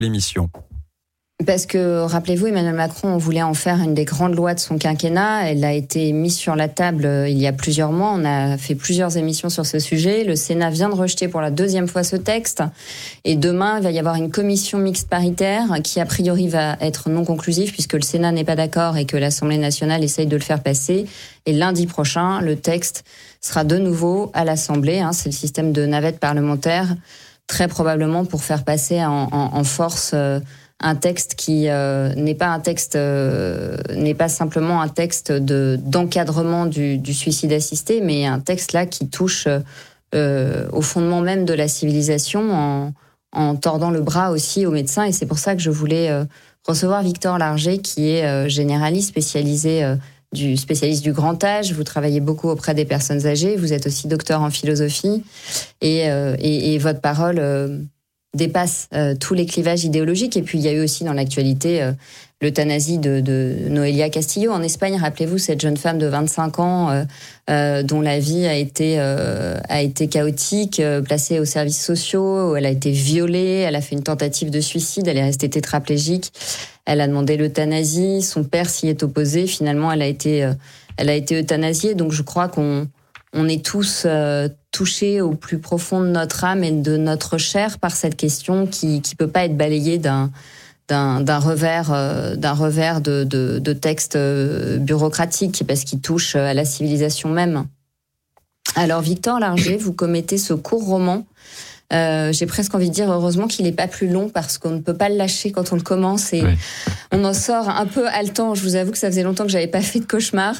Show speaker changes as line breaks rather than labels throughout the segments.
l'émission ?
Parce que, rappelez-vous, Emmanuel Macron voulait en faire une des grandes lois de son quinquennat. Elle a été mise sur la table il y a plusieurs mois. On a fait plusieurs émissions sur ce sujet. Le Sénat vient de rejeter pour la deuxième fois ce texte. Et demain, il va y avoir une commission mixte paritaire qui, a priori, va être non conclusive puisque le Sénat n'est pas d'accord et que l'Assemblée nationale essaye de le faire passer. Et lundi prochain, le texte sera de nouveau à l'Assemblée. C'est le système de navette parlementaire, très probablement pour faire passer en force un texte qui n'est pas simplement un texte d'encadrement du suicide assisté, mais un texte là qui touche au fondement même de la civilisation en tordant le bras aussi aux médecins. Et c'est pour ça que je voulais recevoir Victor Larger, qui est généraliste spécialiste du grand âge. Vous travaillez beaucoup auprès des personnes âgées. Vous êtes aussi docteur en philosophie et votre parole dépasse tous les clivages idéologiques. Et puis il y a eu aussi dans l'actualité l'euthanasie de Noelia Castillo en Espagne. Rappelez-vous cette jeune femme de 25 ans dont la vie a été chaotique, placée aux services sociaux, où elle a été violée, elle a fait une tentative de suicide, elle est restée tétraplégique, elle a demandé l'euthanasie, son père s'y est opposé, finalement elle a été euthanasiée. Donc je crois qu'on est tous touchés au plus profond de notre âme et de notre chair par cette question qui peut pas être balayée d'un revers de texte bureaucratique parce qu'il touche à la civilisation même. Alors Victor Larger, vous commettez ce court roman. J'ai presque envie de dire heureusement qu'il n'est pas plus long parce qu'on ne peut pas le lâcher quand on le commence et on en sort un peu haletant. Je vous avoue que ça faisait longtemps que j'avais pas fait de cauchemar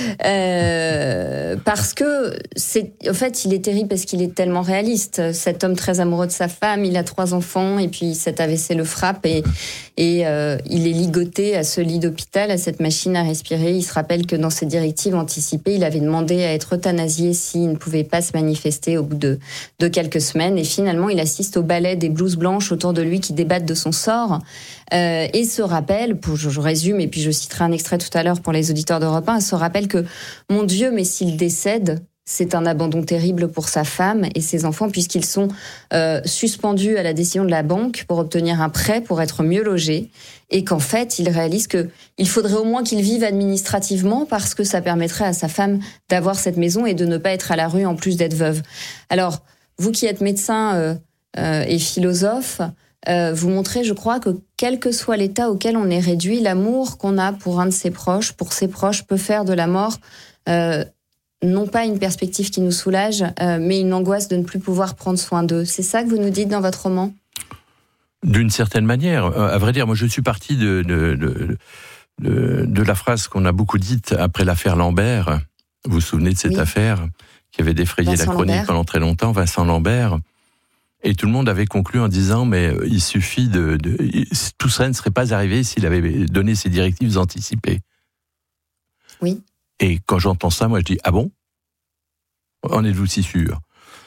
parce que en fait il est terrible parce qu'il est tellement réaliste. Cet homme très amoureux de sa femme, il a 3 enfants et puis cet AVC le frappe et il est ligoté à ce lit d'hôpital, à cette machine à respirer. Il se rappelle que dans ses directives anticipées, il avait demandé à être euthanasié s'il ne pouvait pas se manifester au bout de quelques semaines. Et finalement, il assiste au ballet des blouses blanches autour de lui qui débattent de son sort et se rappelle, je résume et puis je citerai un extrait tout à l'heure pour les auditeurs d'Europe 1, se rappelle que, mon Dieu, mais s'il décède, c'est un abandon terrible pour sa femme et ses enfants puisqu'ils sont suspendus à la décision de la banque pour obtenir un prêt pour être mieux logés et qu'en fait, il réalise qu'il faudrait au moins qu'il vive administrativement parce que ça permettrait à sa femme d'avoir cette maison et de ne pas être à la rue en plus d'être veuve. Alors, vous qui êtes médecin et philosophe, vous montrez, je crois, que quel que soit l'état auquel on est réduit, l'amour qu'on a pour un de ses proches, pour ses proches, peut faire de la mort non pas une perspective qui nous soulage, mais une angoisse de ne plus pouvoir prendre soin d'eux. C'est ça que vous nous dites dans votre roman ?
D'une certaine manière. À vrai dire, moi je suis parti de la phrase qu'on a beaucoup dite après l'affaire Lambert. Vous vous souvenez de cette affaire qui avait défrayé
Vincent
la chronique
Lambert.
Pendant très longtemps, Vincent Lambert. Et tout le monde avait conclu en disant mais il suffit tout ça ne serait pas arrivé s'il avait donné ses directives anticipées.
Oui.
Et quand j'entends ça, moi je dis ah bon ? En êtes-vous si sûr ?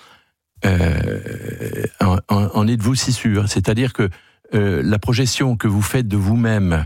En êtes-vous si sûr ? C'est-à-dire que la projection que vous faites de vous-même,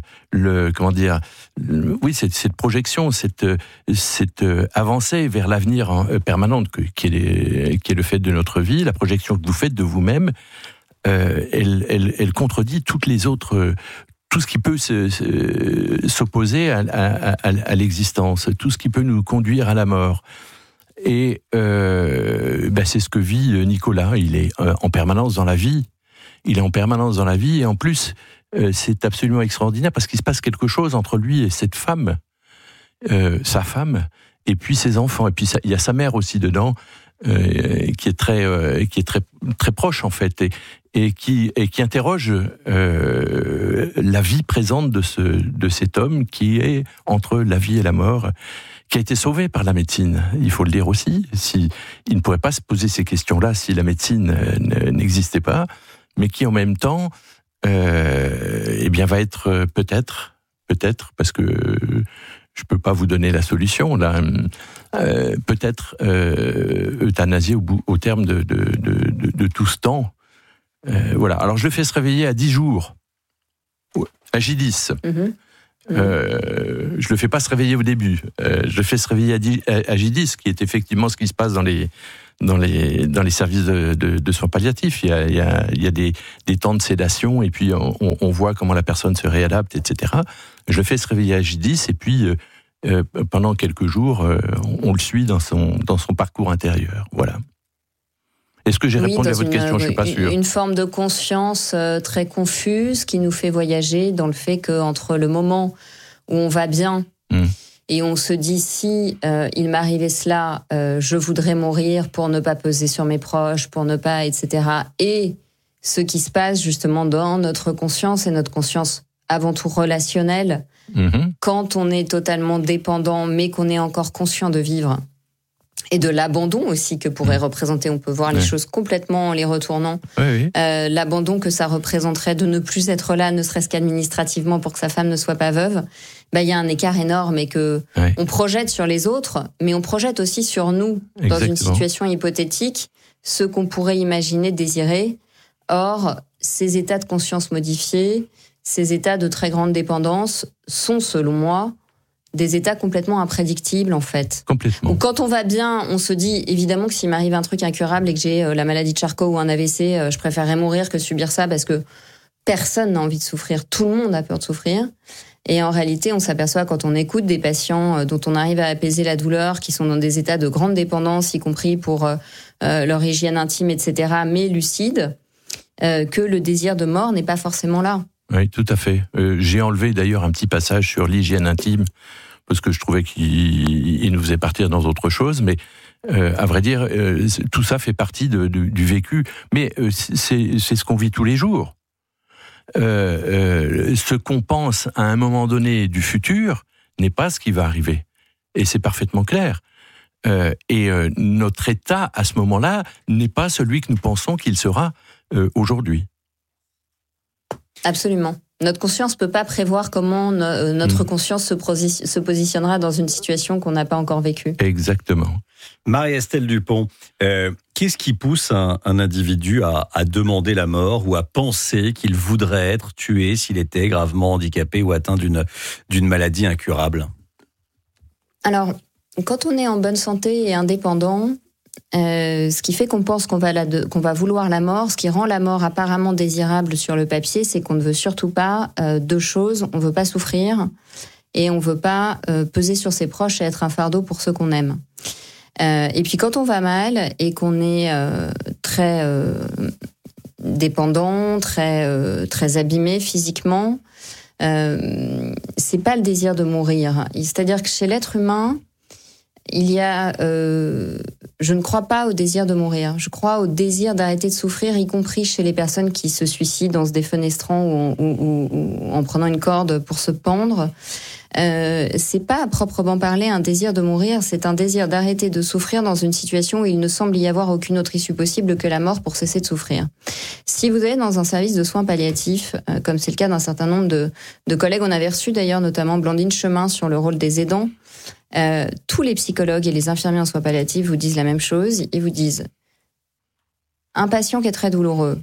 cette projection, cette avancée vers l'avenir permanente qui est le fait de notre vie, la projection que vous faites de vous-même, elle contredit toutes les autres, tout ce qui peut s'opposer à l'existence, tout ce qui peut nous conduire à la mort. Et c'est ce que vit Nicolas. Il est en permanence dans la vie. Il est en permanence dans la vie et en plus, c'est absolument extraordinaire parce qu'il se passe quelque chose entre lui et cette femme, sa femme, et puis ses enfants. Et puis il y a sa mère aussi dedans, qui est très proche en fait, et qui interroge la vie présente de cet homme qui est entre la vie et la mort, qui a été sauvé par la médecine. Il faut le dire aussi. Il ne pourrait pas se poser ces questions-là si la médecine n'existait pas. Mais qui en même temps, va être peut-être, parce que je peux pas vous donner la solution là, peut-être euthanasié au terme de tout ce temps. Voilà. Alors je le fais se réveiller à 10 jours, à J10. Mm-hmm. Je le fais pas se réveiller au début. Je le fais se réveiller à J10, qui est effectivement ce qui se passe dans dans les services de soins palliatifs. Il y a des temps de sédation et puis on voit comment la personne se réadapte, etc. Je le fais se réveiller à J10 et puis pendant quelques jours, on le suit dans son parcours intérieur. Voilà. Est-ce que j'ai répondu à votre question ? Je suis pas sûr.
Une forme de conscience très confuse qui nous fait voyager dans le fait qu'entre le moment où on va bien et on se dit si il m'arrivait cela, je voudrais mourir pour ne pas peser sur mes proches, pour ne pas, etc. Et ce qui se passe justement dans notre conscience, et notre conscience avant tout relationnelle, quand on est totalement dépendant mais qu'on est encore conscient de vivre, et de l'abandon aussi que pourrait représenter, on peut voir les choses complètement en les retournant, l'abandon que ça représenterait de ne plus être là, ne serait-ce qu'administrativement pour que sa femme ne soit pas veuve, il y a un écart énorme et que on projette sur les autres, mais on projette aussi sur nous, dans une situation hypothétique, ce qu'on pourrait imaginer, désirer. Or, ces états de conscience modifiés, ces états de très grande dépendance sont, selon moi, des états complètement imprédictibles, en fait.
Complètement.
Donc, quand on va bien, on se dit, évidemment, que s'il m'arrive un truc incurable et que j'ai la maladie de Charcot ou un AVC, je préférerais mourir que subir ça parce que personne n'a envie de souffrir. Tout le monde a peur de souffrir. Et en réalité, on s'aperçoit quand on écoute des patients dont on arrive à apaiser la douleur, qui sont dans des états de grande dépendance, y compris pour leur hygiène intime, etc., mais lucides, que le désir de mort n'est pas forcément là.
Oui, tout à fait. J'ai enlevé d'ailleurs un petit passage sur l'hygiène intime, parce que je trouvais qu'il nous faisait partir dans autre chose, mais à vrai dire, tout ça fait partie du vécu. Mais c'est ce qu'on vit tous les jours. Ce qu'on pense à un moment donné du futur n'est pas ce qui va arriver. Et c'est parfaitement clair. Et notre état, à ce moment-là, n'est pas celui que nous pensons qu'il sera aujourd'hui.
Absolument. Notre conscience peut pas prévoir comment notre conscience se positionnera dans une situation qu'on n'a pas encore vécue.
Exactement.
Marie-Estelle Dupont, qu'est-ce qui pousse un individu à demander la mort ou à penser qu'il voudrait être tué s'il était gravement handicapé ou atteint d'une maladie incurable ?
Alors, quand on est en bonne santé et indépendant, ce qui fait qu'on pense qu'on va vouloir la mort, ce qui rend la mort apparemment désirable sur le papier, c'est qu'on ne veut surtout pas deux choses. On ne veut pas souffrir et on ne veut pas peser sur ses proches et être un fardeau pour ceux qu'on aime. Et puis quand on va mal et qu'on est très dépendant, très abîmé physiquement, c'est pas le désir de mourir. C'est-à-dire que chez l'être humain, il y a, je ne crois pas au désir de mourir. Je crois au désir d'arrêter de souffrir, y compris chez les personnes qui se suicident en se défenestrant ou en prenant une corde pour se pendre. C'est pas à proprement parler un désir de mourir, c'est un désir d'arrêter de souffrir dans une situation où il ne semble y avoir aucune autre issue possible que la mort pour cesser de souffrir. Si vous allez dans un service de soins palliatifs, comme c'est le cas d'un certain nombre de collègues, on avait reçu d'ailleurs notamment Blandine Chemin sur le rôle des aidants. Tous les psychologues et les infirmiers en soins palliatifs vous disent la même chose. Ils vous disent un patient qui est très douloureux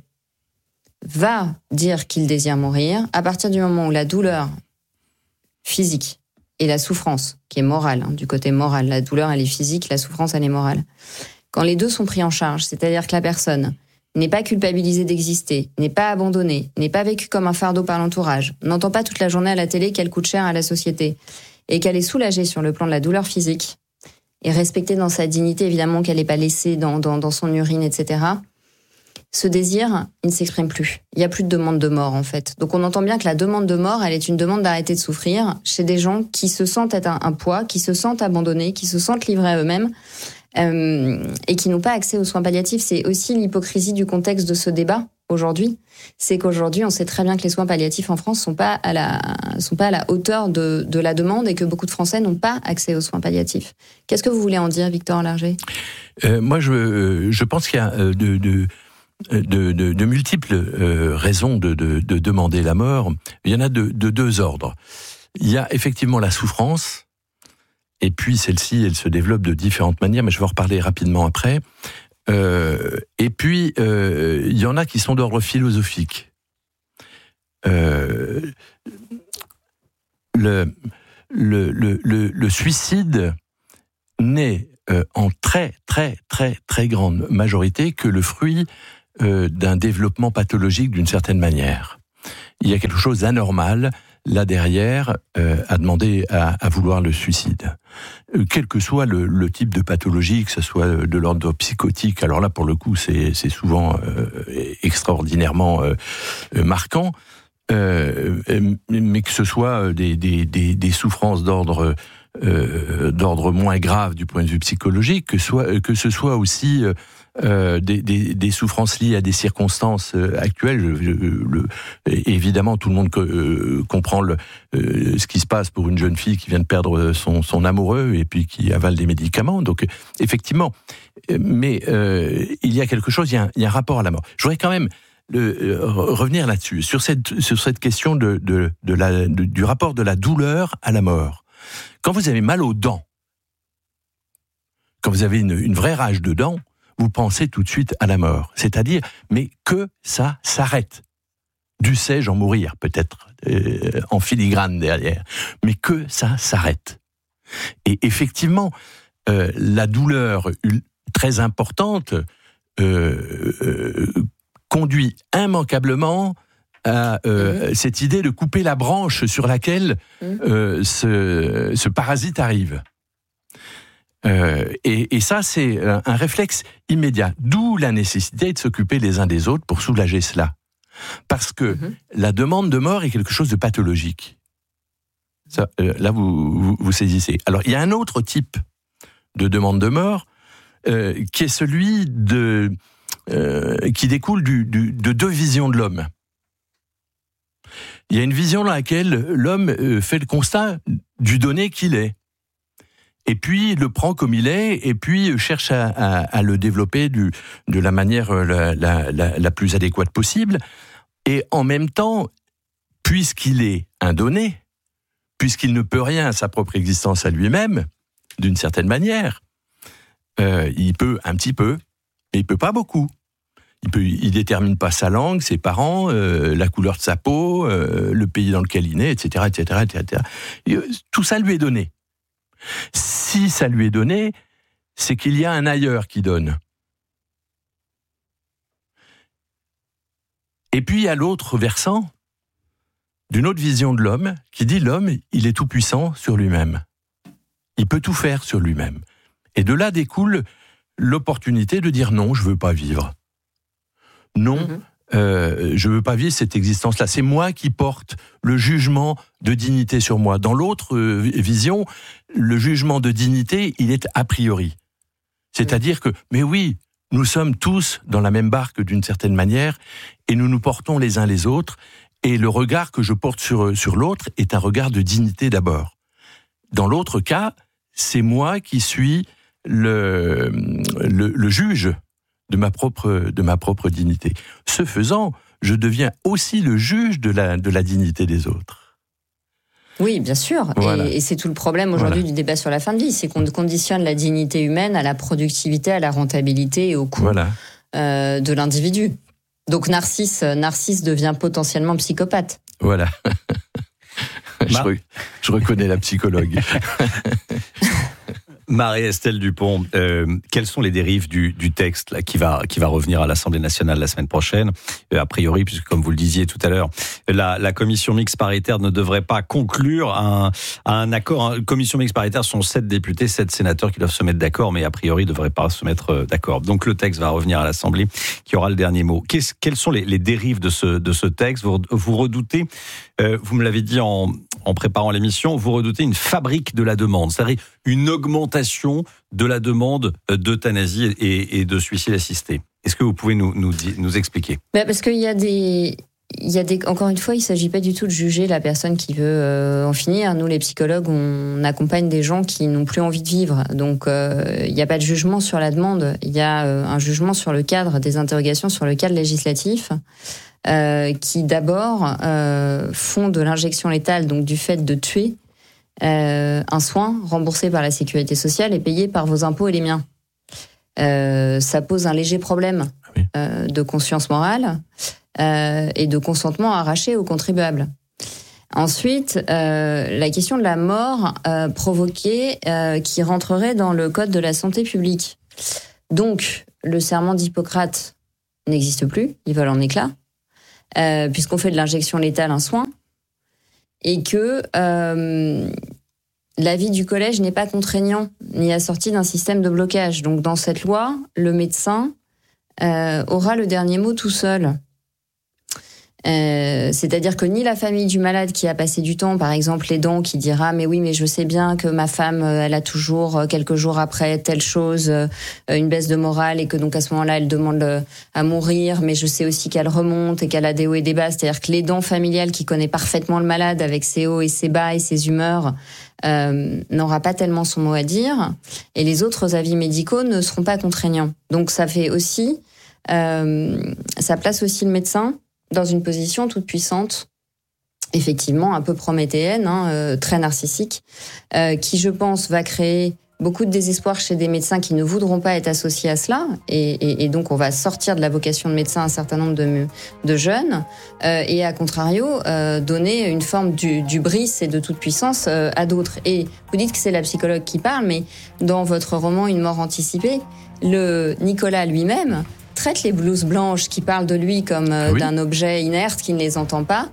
va dire qu'il désire mourir à partir du moment où la douleur physique et la souffrance, qui est morale, du côté moral, la douleur elle est physique, la souffrance elle est morale. Quand les deux sont pris en charge, c'est-à-dire que la personne n'est pas culpabilisée d'exister, n'est pas abandonnée, n'est pas vécue comme un fardeau par l'entourage, n'entend pas toute la journée à la télé qu'elle coûte cher à la société, et qu'elle est soulagée sur le plan de la douleur physique, et respectée dans sa dignité, évidemment qu'elle n'est pas laissée dans son urine, etc., ce désir, il ne s'exprime plus. Il n'y a plus de demande de mort, en fait. Donc on entend bien que la demande de mort, elle est une demande d'arrêter de souffrir chez des gens qui se sentent être un poids, qui se sentent abandonnés, qui se sentent livrés à eux-mêmes, et qui n'ont pas accès aux soins palliatifs. C'est aussi l'hypocrisie du contexte de ce débat aujourd'hui. C'est qu'aujourd'hui, on sait très bien que les soins palliatifs en France sont pas à la hauteur de la demande et que beaucoup de Français n'ont pas accès aux soins palliatifs. Qu'est-ce que vous voulez en dire, Victor Larger ?
Moi, je pense qu'il y a de multiples raisons de demander la mort. Il y en a de deux ordres. Il y a effectivement la souffrance, et puis celle-ci, elle se développe de différentes manières, mais je vais en reparler rapidement après. Et puis, il y en a qui sont d'ordre philosophique. Le suicide n'est en très très très très grande majorité que le fruit d'un développement pathologique d'une certaine manière. Il y a quelque chose d'anormal là derrière à demander à vouloir le suicide. Quel que soit le type de pathologie, que ce soit de l'ordre psychotique, alors là pour le coup c'est souvent extraordinairement marquant, mais que ce soit des souffrances d'ordre moins grave du point de vue psychologique, que ce soit aussi des souffrances liées à des circonstances actuelles. Évidemment, tout le monde comprend ce qui se passe pour une jeune fille qui vient de perdre son amoureux et puis qui avale des médicaments. Donc, effectivement, mais il y a quelque chose, il y a un rapport à la mort. Je voudrais quand même revenir là-dessus, sur cette question du rapport de la douleur à la mort. Quand vous avez mal aux dents, quand vous avez une vraie rage de dents, vous pensez tout de suite à la mort. C'est-à-dire, mais que ça s'arrête. Dussé-je en mourir, peut-être, en filigrane derrière. Mais que ça s'arrête. Et effectivement, la douleur très importante conduit immanquablement à cette idée de couper la branche sur laquelle ce parasite arrive. Et ça, c'est un réflexe immédiat. D'où la nécessité de s'occuper les uns des autres pour soulager cela. Parce que la demande de mort est quelque chose de pathologique. Ça, là, vous saisissez. Alors, il y a un autre type de demande de mort qui est celui qui découle de deux visions de l'homme. Il y a une vision dans laquelle l'homme fait le constat du donné qu'il est. Et puis le prend comme il est, et puis cherche à le développer de la manière la plus adéquate possible. Et en même temps, puisqu'il est un donné, puisqu'il ne peut rien à sa propre existence à lui-même, d'une certaine manière, il peut un petit peu, mais il peut pas beaucoup. Il détermine pas sa langue, ses parents, la couleur de sa peau, le pays dans lequel il est, etc., etc., etc. Tout ça lui est donné. Si ça lui est donné, c'est qu'il y a un ailleurs qui donne. Et puis il y a l'autre versant d'une autre vision de l'homme qui dit l'homme, il est tout puissant sur lui-même. Il peut tout faire sur lui-même. Et de là découle l'opportunité de dire non, je veux pas vivre. Non, je veux pas vivre cette existence-là. C'est moi qui porte le jugement de dignité sur moi. Dans l'autre vision, le jugement de dignité, il est a priori. C'est-à-dire que, mais oui, nous sommes tous dans la même barque d'une certaine manière, et nous nous portons les uns les autres, et le regard que je porte sur l'autre est un regard de dignité d'abord. Dans l'autre cas, c'est moi qui suis le juge de ma propre dignité. Ce faisant, je deviens aussi le juge de la dignité des autres.
Oui, bien sûr. Voilà. Et c'est tout le problème aujourd'hui du débat sur la fin de vie, c'est qu'on conditionne la dignité humaine à la productivité, à la rentabilité et au coût de l'individu. Donc Narcisse devient potentiellement psychopathe.
Voilà. Je reconnais la psychologue.
Marie-Estelle Dupont, quelles sont les dérives du texte là, qui va revenir à l'Assemblée nationale la semaine prochaine? A priori, puisque comme vous le disiez tout à l'heure, la commission mixte paritaire ne devrait pas conclure à un accord. Une commission mixte paritaire sont 7 députés, 7 sénateurs qui doivent se mettre d'accord, mais a priori ne devraient pas se mettre d'accord. Donc le texte va revenir à l'Assemblée, qui aura le dernier mot. Quelles sont les dérives de ce texte? Vous redoutez, vous me l'avez dit en préparant l'émission, vous redoutez une fabrique de la demande, c'est-à-dire une augmentation de la demande d'euthanasie et de suicide assisté. Est-ce que vous pouvez nous expliquer? Parce
qu'il y a des... Encore une fois, il ne s'agit pas du tout de juger la personne qui veut en finir. Nous, les psychologues, on accompagne des gens qui n'ont plus envie de vivre. Donc, il n'y a pas de jugement sur la demande. Il y a un jugement sur le cadre, des interrogations sur le cadre législatif, qui d'abord font de l'injection létale, donc du fait de tuer, un soin remboursé par la sécurité sociale et payé par vos impôts et les miens. Ça pose un léger problème de conscience morale et de consentement arraché aux contribuables. Ensuite, la question de la mort provoquée qui rentrerait dans le code de la santé publique. Donc, le serment d'Hippocrate n'existe plus, il vole en éclats, puisqu'on fait de l'injection létale un soin, et que l'avis du collège n'est pas contraignant, ni assorti d'un système de blocage. Donc, dans cette loi, le médecin aura le dernier mot tout seul. C'est-à-dire que ni la famille du malade qui a passé du temps, par exemple l'aidant qui dira mais oui mais je sais bien que ma femme elle a toujours quelques jours après telle chose une baisse de morale et que donc à ce moment-là elle demande à mourir, mais je sais aussi qu'elle remonte et qu'elle a des hauts et des bas, c'est-à-dire que l'aidant familial qui connaît parfaitement le malade avec ses hauts et ses bas et ses humeurs n'aura pas tellement son mot à dire, et les autres avis médicaux ne seront pas contraignants. Donc ça fait aussi ça place aussi le médecin dans une position toute puissante, effectivement un peu prométhéenne, très narcissique, qui je pense va créer beaucoup de désespoir chez des médecins qui ne voudront pas être associés à cela, et donc on va sortir de la vocation de médecin un certain nombre de jeunes, et à contrario donner une forme d'hubris et de toute puissance à d'autres. Et vous dites que c'est la psychologue qui parle, mais dans votre roman Une mort anticipée, le Nicolas lui-même traite les blouses blanches qui parlent de lui comme d'un objet inerte qui ne les entend pas,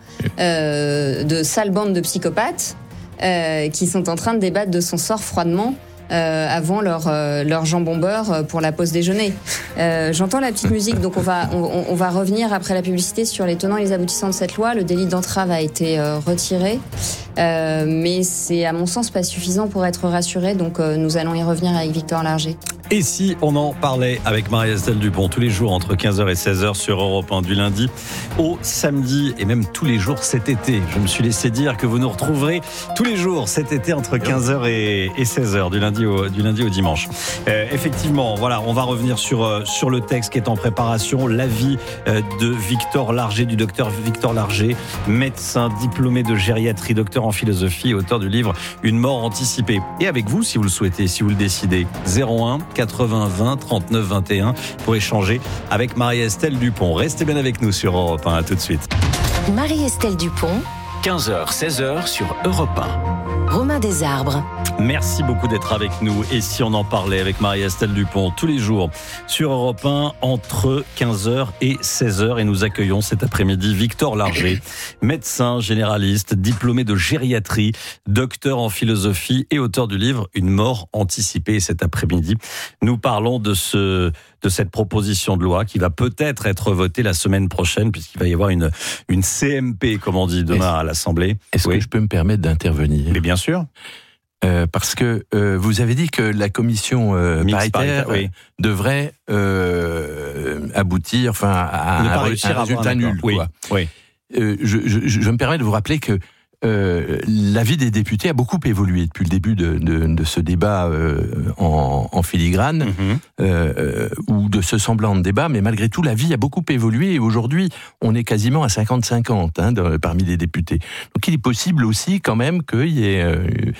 de sales bandes de psychopathes qui sont en train de débattre de son sort froidement avant leur jambon beurre pour la pause déjeuner. J'entends la petite musique, donc on va revenir après la publicité sur les tenants et les aboutissants de cette loi. Le délit d'entrave a été retiré, mais c'est à mon sens pas suffisant pour être rassuré, donc nous allons y revenir avec Victor Larger.
Et si on en parlait avec Marie-Estelle Dupont tous les jours entre 15h et 16h sur Europe 1 du lundi au samedi, et même tous les jours cet été. Je me suis laissé dire que vous nous retrouverez tous les jours cet été entre 15h et 16h du lundi au dimanche. Effectivement, voilà, on va revenir sur le texte qui est en préparation, l'avis de Victor Larger, du docteur Victor Larger, médecin diplômé de gériatrie, docteur en philosophie, auteur du livre Une mort anticipée. Et avec vous, si vous le souhaitez, si vous le décidez, 01 80 20 39 21 pour échanger avec Marie-Estelle Dupont. Restez bien avec nous sur Europe 1. À tout de suite.
Marie-Estelle Dupont,
15h, 16h sur Europe 1.
Romain Desarbres.
Merci beaucoup d'être avec nous. Et si on en parlait avec Marie-Estelle Dupont tous les jours sur Europe 1 entre 15h et 16h. Et nous accueillons cet après-midi Victor Larger, médecin généraliste, diplômé de gériatrie, docteur en philosophie et auteur du livre Une mort anticipée. Et cet après-midi, nous parlons de cette proposition de loi qui va peut-être être votée la semaine prochaine, puisqu'il va y avoir une CMP, comme on dit, demain à l'Assemblée.
Est-ce que je peux me permettre d'intervenir ?
Mais bien sûr.
Parce que vous avez dit que la commission paritaire devrait aboutir à un résultat nul.
Oui.
Quoi.
Oui.
Je me permets de vous rappeler que l'avis des députés a beaucoup évolué depuis le début de ce débat en filigrane, ou de ce semblant de débat, mais malgré tout, l'avis a beaucoup évolué et aujourd'hui, on est quasiment à 50-50 parmi les députés. Donc il est possible aussi quand même qu'il y ait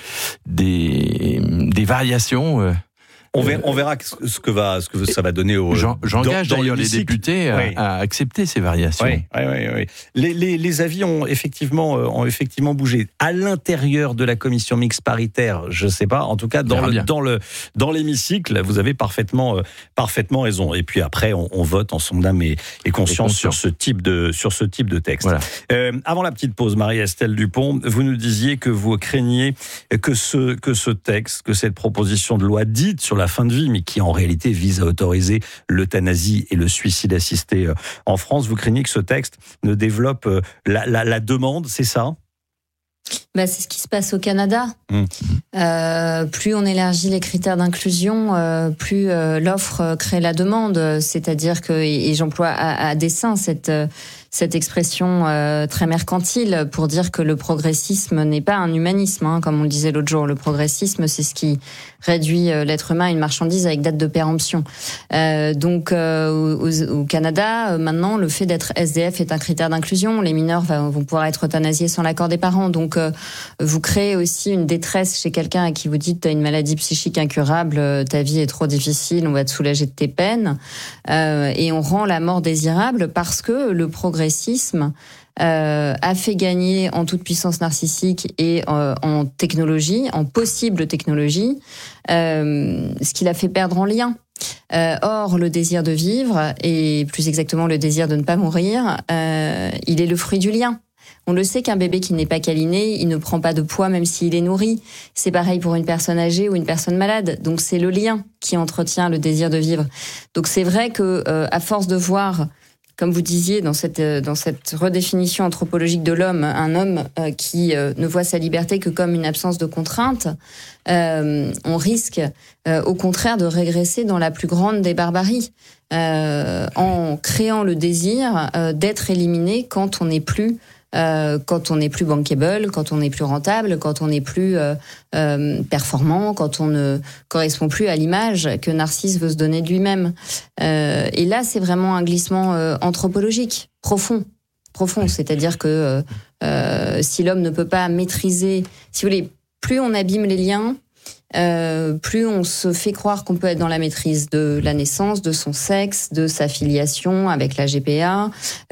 des variations.
On verra ce que ça va donner aux.
J'engage d'ailleurs les députés à accepter ces variations.
Oui. Les avis ont effectivement bougé. À l'intérieur de la commission mixte paritaire, je sais pas. En tout cas, dans l'hémicycle, vous avez parfaitement raison. Et puis après, on vote en son âme et conscience sur ce type de texte. Voilà. Avant la petite pause, Marie-Estelle Dupont, vous nous disiez que vous craigniez que ce texte, que cette proposition de loi dite sur la fin de vie, mais qui en réalité vise à autoriser l'euthanasie et le suicide assisté en France. Vous craignez que ce texte ne développe la demande, c'est ça ?
C'est ce qui se passe au Canada. Plus on élargit les critères d'inclusion, plus l'offre crée la demande. C'est-à-dire que, et j'emploie à dessein cette expression très mercantile pour dire que le progressisme n'est pas un humanisme, comme on le disait l'autre jour. Le progressisme, c'est ce qui réduit l'être humain à une marchandise avec date de péremption. Donc au Canada, maintenant, le fait d'être SDF est un critère d'inclusion. Les mineurs vont pouvoir être euthanasiés sans l'accord des parents. Donc vous créez aussi une détresse chez quelqu'un à qui vous dites t'as une maladie psychique incurable, ta vie est trop difficile, on va te soulager de tes peines. Et on rend la mort désirable parce que le progressisme a fait gagner en toute puissance narcissique et en technologie, en possible technologie, ce qui l'a fait perdre en lien. Or, le désir de vivre, et plus exactement le désir de ne pas mourir, il est le fruit du lien. On le sait qu'un bébé qui n'est pas câliné, il ne prend pas de poids même s'il est nourri. C'est pareil pour une personne âgée ou une personne malade. Donc c'est le lien qui entretient le désir de vivre. Donc c'est vrai que à force de voir, comme vous disiez dans cette redéfinition anthropologique de l'homme, un homme qui ne voit sa liberté que comme une absence de contrainte, on risque au contraire de régresser dans la plus grande des barbaries, en créant le désir d'être éliminé quand on n'est plus bankable, quand on n'est plus rentable, quand on n'est plus performant, quand on ne correspond plus à l'image que Narcisse veut se donner de lui-même. Et là, c'est vraiment un glissement anthropologique profond. C'est-à-dire que si l'homme ne peut pas maîtriser, si vous voulez, plus on abîme les liens, plus on se fait croire qu'on peut être dans la maîtrise de la naissance, de son sexe, de sa filiation avec la GPA,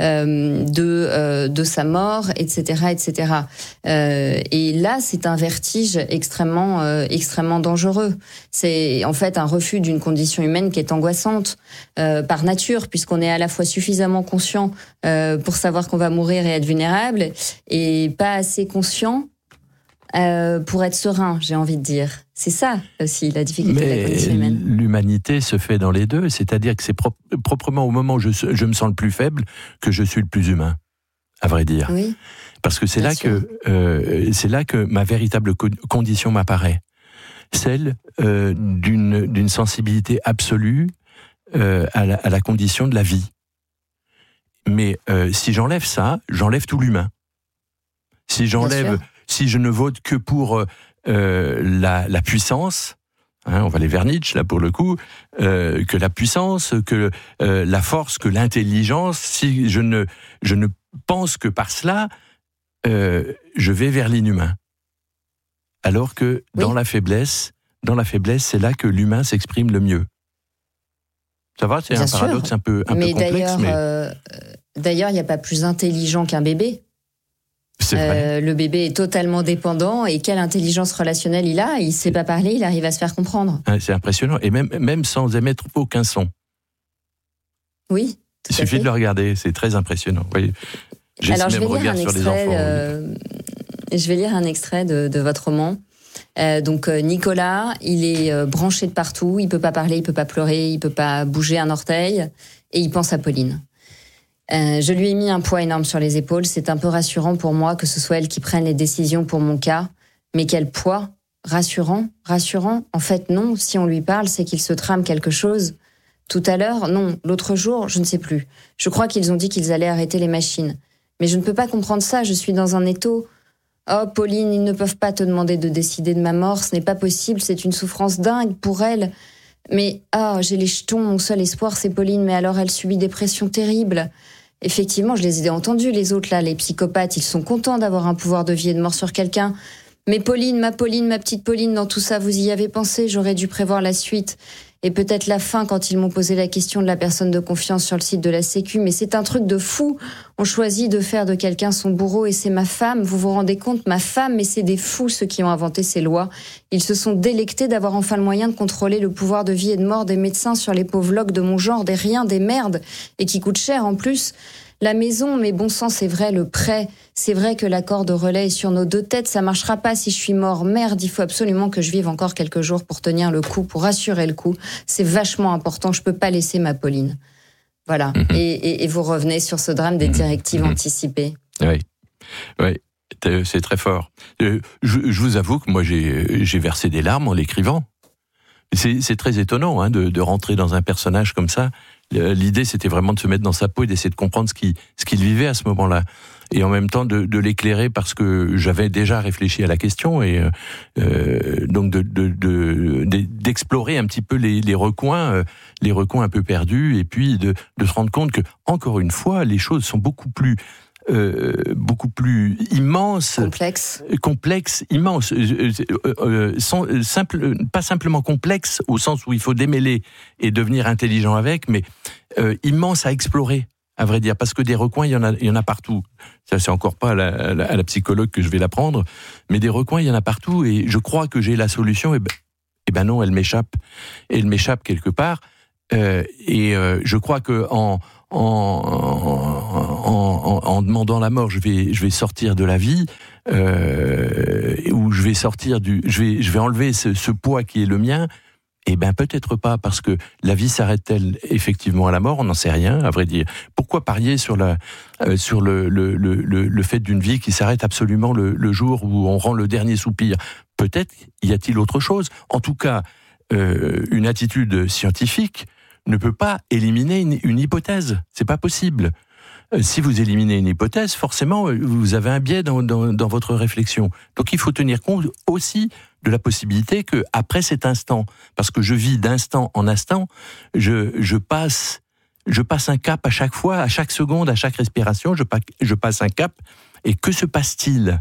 de sa mort, etc., etc. Et là, c'est un vertige extrêmement dangereux. C'est en fait un refus d'une condition humaine qui est angoissante par nature, puisqu'on est à la fois suffisamment conscient pour savoir qu'on va mourir et être vulnérable, et pas assez conscient pour être serein, j'ai envie de dire. C'est ça aussi la difficulté de la condition humaine.
L'humanité se fait dans les deux, c'est-à-dire que c'est proprement au moment où je me sens le plus faible que je suis le plus humain, à vrai dire.
Oui.
Parce que c'est là que ma véritable condition m'apparaît, celle d'une sensibilité absolue à la condition de la vie. Mais si j'enlève ça, j'enlève tout l'humain. Si je ne vote que pour la puissance, on va aller vers Nietzsche là pour le coup, que la puissance, que la force, que l'intelligence, si je ne pense que par cela, je vais vers l'inhumain. Alors que dans la faiblesse, c'est là que l'humain s'exprime le mieux. Ça va, c'est bien un paradoxe un peu complexe.
D'ailleurs, il n'y a pas plus intelligent qu'un bébé.
C'est vrai.
Le bébé est totalement dépendant, et quelle intelligence relationnelle il a. Il ne sait pas parler, il arrive à se faire comprendre.
C'est impressionnant, et même sans émettre aucun son.
Oui,
il suffit de le regarder, c'est très impressionnant. Oui.
Alors je vais lire un extrait de votre roman. Donc Nicolas, il est branché de partout, il peut pas parler, il peut pas pleurer, il peut pas bouger un orteil, et il pense à Pauline. Je lui ai mis un poids énorme sur les épaules. C'est un peu rassurant pour moi que ce soit elle qui prenne les décisions pour mon cas. Mais quel poids? Rassurant? En fait, non. Si on lui parle, c'est qu'il se trame quelque chose. Tout à l'heure, non. L'autre jour, je ne sais plus. Je crois qu'ils ont dit qu'ils allaient arrêter les machines. Mais je ne peux pas comprendre ça. Je suis dans un étau. Oh, Pauline, ils ne peuvent pas te demander de décider de ma mort. Ce n'est pas possible. C'est une souffrance dingue pour elle. Mais, j'ai les jetons. Mon seul espoir, c'est Pauline. Mais alors, elle subit des pressions terribles. Effectivement, je les ai entendus, les autres là, les psychopathes, ils sont contents d'avoir un pouvoir de vie et de mort sur quelqu'un. Mais Pauline, ma petite Pauline, dans tout ça, vous y avez pensé, j'aurais dû prévoir la suite. Et peut-être la fin quand ils m'ont posé la question de la personne de confiance sur le site de la Sécu. Mais c'est un truc de fou. On choisit de faire de quelqu'un son bourreau et c'est ma femme. Vous vous rendez compte, ma femme, mais c'est des fous ceux qui ont inventé ces lois. Ils se sont délectés d'avoir enfin le moyen de contrôler le pouvoir de vie et de mort des médecins sur les pauvres locs de mon genre, des riens, des merdes, et qui coûtent cher en plus. La maison, mais bon sang, c'est vrai, le prêt. C'est vrai que l'accord de relais est sur nos deux têtes. Ça marchera pas si je suis mort. Merde, il faut absolument que je vive encore quelques jours pour tenir le coup, pour assurer le coup. C'est vachement important. Je peux pas laisser ma Pauline. Voilà. Et vous revenez sur ce drame des directives anticipées.
Oui. C'est très fort. Je vous avoue que moi, j'ai versé des larmes en l'écrivant. C'est très étonnant de rentrer dans un personnage comme ça. L'idée, c'était vraiment de se mettre dans sa peau et d'essayer de comprendre ce qu'il vivait à ce moment-là. Et en même temps, de l'éclairer parce que j'avais déjà réfléchi à la question et donc d'explorer un petit peu les recoins un peu perdus, et puis de se rendre compte que, encore une fois, les choses sont beaucoup plus immenses, complexes, immenses, pas simplement complexes au sens où il faut démêler et devenir intelligent avec, mais immenses à explorer à vrai dire, parce que des recoins, il y en a partout. Ça, c'est encore pas à la psychologue que je vais l'apprendre, mais des recoins, il y en a partout, et je crois que j'ai la solution, et ben non, elle m'échappe quelque part, et je crois que en demandant la mort, je vais sortir de la vie, ou je vais enlever ce poids qui est le mien. Eh ben peut-être pas, parce que la vie s'arrête-t-elle effectivement à la mort? On n'en sait rien, à vrai dire. Pourquoi parier sur le fait d'une vie qui s'arrête absolument le jour où on rend le dernier soupir? Peut-être y a-t-il autre chose. En tout cas, une attitude scientifique ne peut pas éliminer une hypothèse. C'est pas possible. Si vous éliminez une hypothèse, forcément, vous avez un biais dans votre réflexion. Donc il faut tenir compte aussi de la possibilité que après cet instant, parce que je vis d'instant en instant, je passe un cap à chaque fois, à chaque seconde, à chaque respiration, je passe un cap. Et que se passe-t-il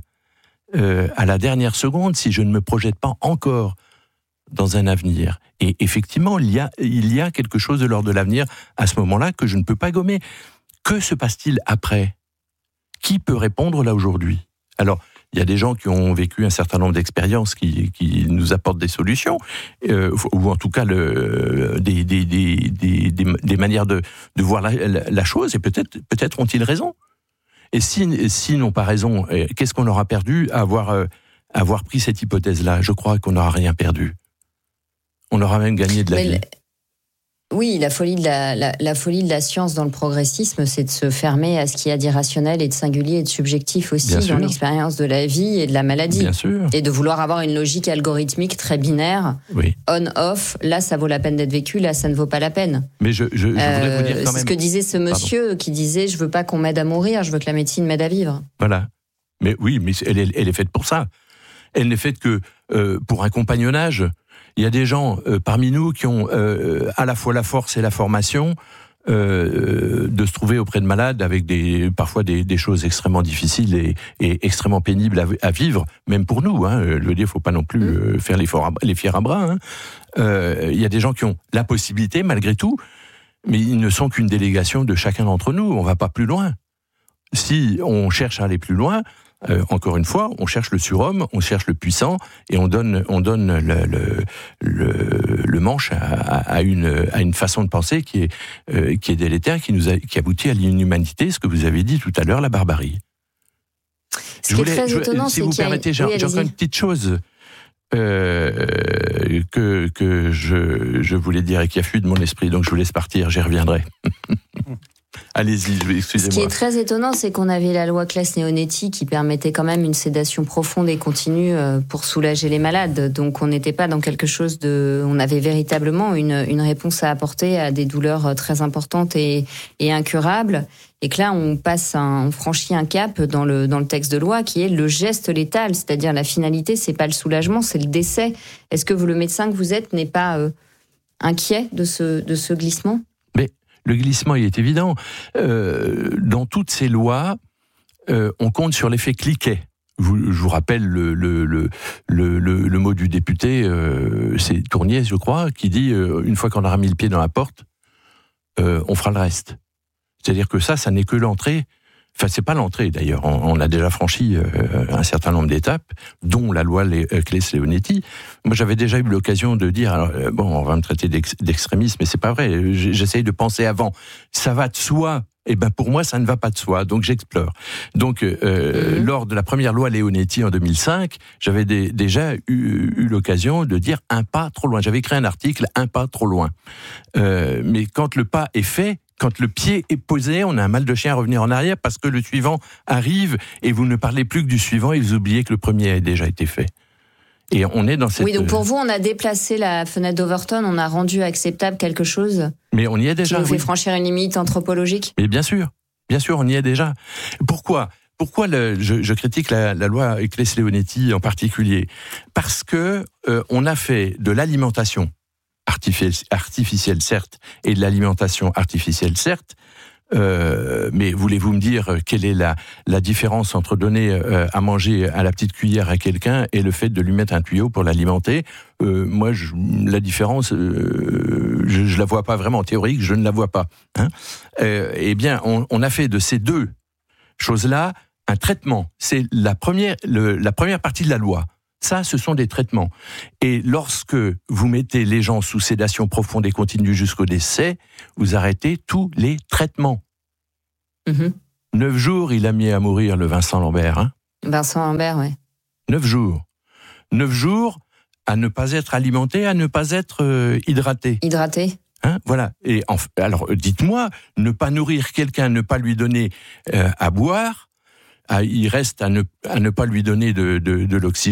à la dernière seconde si je ne me projette pas encore dans un avenir? Et effectivement, il y a quelque chose de l'ordre de l'avenir à ce moment-là que je ne peux pas gommer. Que se passe-t-il après? Qui peut répondre là aujourd'hui? Alors, il y a des gens qui ont vécu un certain nombre d'expériences qui nous apportent des solutions, ou en tout cas des manières de voir la chose, et peut-être ont-ils raison. Et s'ils n'ont pas raison, qu'est-ce qu'on aura perdu à avoir pris cette hypothèse-là? Je crois qu'on n'aura rien perdu. On aura même gagné de la vie.
Oui, la folie de la science dans le progressisme, c'est de se fermer à ce qu'il y a d'irrationnel et de singulier et de subjectif aussi dans l'expérience de la vie et de la maladie.
Bien sûr.
Et de vouloir avoir une logique algorithmique très binaire, on-off, là ça vaut la peine d'être vécu, là ça ne vaut pas la peine.
Mais je voudrais vous dire quand même...
C'est ce que disait ce monsieur qui disait « je veux pas qu'on m'aide à mourir, je veux que la médecine m'aide à vivre ». Voilà.
Mais oui, mais elle est faite pour ça. Elle n'est faite que pour un compagnonnage. Il y a des gens parmi nous qui ont à la fois la force et la formation de se trouver auprès de malades avec parfois des choses extrêmement difficiles et extrêmement pénibles à vivre, même pour nous. Je veux dire, il ne faut pas non plus faire les fiers à bras. Il y a des gens qui ont la possibilité, malgré tout, mais ils ne sont qu'une délégation de chacun d'entre nous. On ne va pas plus loin. Si on cherche à aller plus loin, encore une fois, on cherche le surhomme, on cherche le puissant, et on donne le manche à une façon de penser qui est délétère, qui aboutit à l'inhumanité, ce que vous avez dit tout à l'heure, la barbarie.
Ce qui est très étonnant,
si vous permettez, j'ai encore une petite chose que je voulais dire et qui a fui de mon esprit, donc je vous laisse partir, j'y reviendrai. Allez-y, excusez-moi.
Ce qui est très étonnant, c'est qu'on avait la loi Claes-Leonetti qui permettait quand même une sédation profonde et continue pour soulager les malades. Donc on n'était pas dans quelque chose on avait véritablement une réponse à apporter à des douleurs très importantes et incurables. Et que là, on franchit un cap dans le texte de loi qui est le geste létal, c'est-à-dire la finalité, c'est pas le soulagement, c'est le décès. Est-ce que le médecin que vous êtes n'est pas inquiet de ce glissement ?
Le glissement, il est évident. Dans toutes ces lois, on compte sur l'effet cliquet. Je vous rappelle le mot du député, c'est Tournier, je crois, qui dit une fois qu'on aura mis le pied dans la porte, on fera le reste. C'est-à-dire que ça n'est que l'entrée. Enfin, c'est pas l'entrée d'ailleurs. On a déjà franchi un certain nombre d'étapes, dont la loi Claes-Leonetti. Moi, j'avais déjà eu l'occasion de dire, alors, on va me traiter d'extrémiste, mais c'est pas vrai. J'essaye de penser avant. Ça va de soi. Eh ben, pour moi, ça ne va pas de soi. Donc, j'explore. Donc, lors de la première loi Leonetti en 2005, j'avais déjà eu l'occasion de dire un pas trop loin. J'avais écrit un article, un pas trop loin. Mais quand le pas est fait, quand le pied est posé, on a un mal de chien à revenir en arrière parce que le suivant arrive et vous ne parlez plus que du suivant et vous oubliez que le premier a déjà été fait. Et on est dans cette...
Oui, donc pour vous, on a déplacé la fenêtre d'Overton, on a rendu acceptable quelque chose.
Mais on y est déjà.
Qui nous fait franchir une limite anthropologique.
Mais bien sûr, on y est déjà. Pourquoi je critique la loi Claes-Leonetti en particulier? Parce que on a fait de l'alimentation artificielle certes, et de l'alimentation artificielle certes, Mais voulez-vous me dire quelle est la différence entre donner à manger à la petite cuillère à quelqu'un et le fait de lui mettre un tuyau pour l'alimenter? Moi, la différence, je la vois pas vraiment. En théorie, je ne la vois pas. Hein. Eh bien, on a fait de ces deux choses-là un traitement. C'est la première partie de la loi. Ça, ce sont des traitements. Et lorsque vous mettez les gens sous sédation profonde et continue jusqu'au décès, vous arrêtez tous les traitements. 9 jours, il a mis à mourir le Vincent Lambert. Hein.
Vincent Lambert, oui.
9 jours. 9 jours à ne pas être alimenté, à ne pas être hydraté.
Hydraté.
Hein, voilà. Et alors, dites-moi, ne pas nourrir quelqu'un, ne pas lui donner à boire, il reste à ne pas lui donner de l'oxygène.